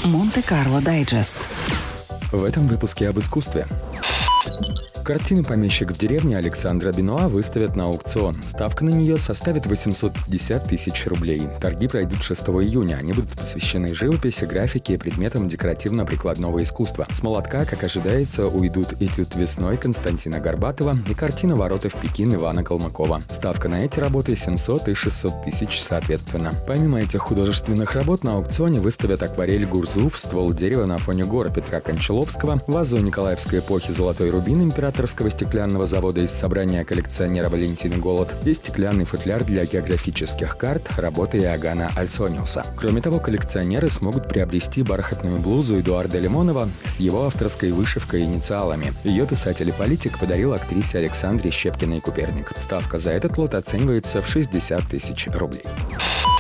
Монте-Карло Дайджест. В этом выпуске об искусстве. Картину «Помещик в деревне» Александра Бенуа выставят на аукцион. Ставка на нее составит 850 тысяч рублей. Торги пройдут 6 июня. Они будут посвящены живописи, графике и предметам декоративно-прикладного искусства. С молотка, как ожидается, уйдут «Этюд весной» Константина Горбатова и картина «Ворота в Пекин» Ивана Калмыкова. Ставка на эти работы 700 и 600 тысяч соответственно. Помимо этих художественных работ на аукционе выставят акварель Гурзуф, ствол дерева на фоне гор Петра Кончаловского, вазу Николаевской эпохи «Золотой рубин» императорского стеклянного завода из собрания коллекционера Валентины Голод и стеклянный футляр для географических карт работы Иоганна Альсониуса. Кроме того, коллекционеры смогут приобрести бархатную блузу Эдуарда Лимонова с его авторской вышивкой и инициалами. Ее писатель и политик подарил актрисе Александре Щепкиной-Куперник. Ставка за этот лот оценивается в 60 тысяч рублей.